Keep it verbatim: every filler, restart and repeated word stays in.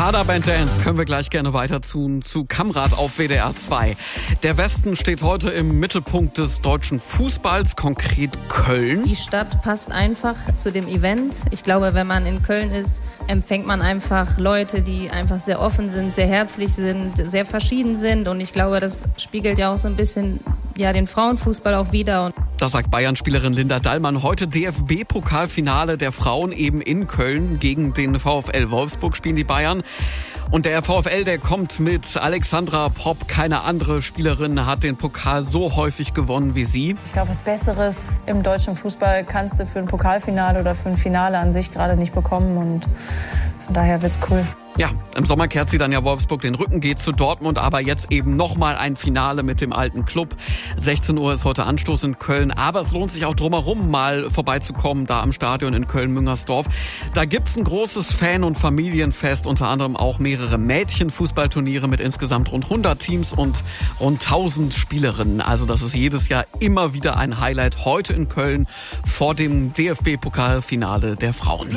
Kaderband Dance können wir gleich gerne weiter tun zu Kamrat auf W D R zwei. Der Westen steht heute im Mittelpunkt des deutschen Fußballs, konkret Köln. Die Stadt passt einfach zu dem Event. Ich glaube, wenn man in Köln ist, empfängt man einfach Leute, die einfach sehr offen sind, sehr herzlich sind, sehr verschieden sind. Und ich glaube, das spiegelt ja auch so ein bisschen ja, den Frauenfußball auch wider. Das sagt Bayern-Spielerin Linda Dallmann. Heute D F B-Pokalfinale der Frauen eben in Köln. Gegen den VfL Wolfsburg spielen die Bayern. Und der VfL, der kommt mit Alexandra Popp. Keine andere Spielerin hat den Pokal so häufig gewonnen wie sie. Ich glaube, was Besseres im deutschen Fußball kannst du für ein Pokalfinale oder für ein Finale an sich gerade nicht bekommen. Und von daher wird's cool. Ja, im Sommer kehrt sie dann ja Wolfsburg den Rücken, geht zu Dortmund, aber jetzt eben nochmal ein Finale mit dem alten Club. sechzehn Uhr ist heute Anstoß in Köln, aber es lohnt sich auch drumherum mal vorbeizukommen, da am Stadion in Köln-Müngersdorf. Da gibt's ein großes Fan- und Familienfest, unter anderem auch mehrere Mädchenfußballturniere mit insgesamt rund hundert Teams und rund tausend Spielerinnen. Also das ist jedes Jahr immer wieder ein Highlight, heute in Köln vor dem D F B-Pokalfinale der Frauen.